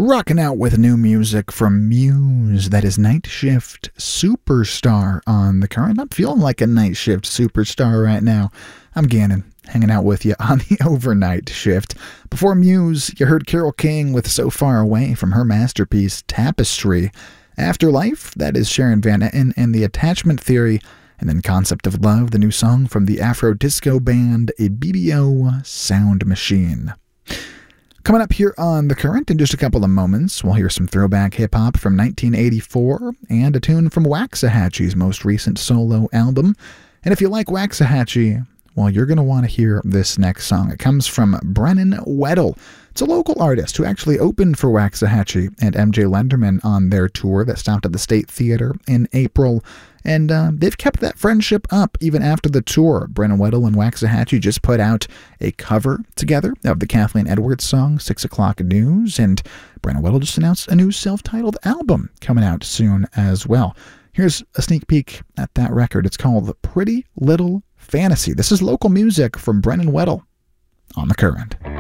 Rocking out with new music from Muse. That is Night Shift Superstar on The Current. I'm feeling like a Night Shift Superstar right now. I'm Gannon, hanging out with you on the overnight shift. Before Muse, you heard Carole King with So Far Away from her masterpiece Tapestry. Afterlife, that is Sharon Van Etten and The Attachment Theory. And then Concept of Love, the new song from the Afro-disco band A BBO Sound Machine. Coming up here on The Current in just a couple of moments, we'll hear some throwback hip-hop from 1984 and a tune from Waxahachie's most recent solo album. And if you like Waxahachie, well, you're going to want to hear this next song. It comes from Brennan Weddle. It's a local artist who actually opened for Waxahachie and MJ Lenderman on their tour that stopped at the State Theater in April. And they've kept that friendship up even after the tour. Brennan Weddle and Waxahachie just put out a cover together of the Kathleen Edwards song, 6 O'Clock News. And Brennan Weddle just announced a new self-titled album coming out soon as well. Here's a sneak peek at that record. It's called Pretty Little Fantasy. This is local music from Brennan Weddle on The Current.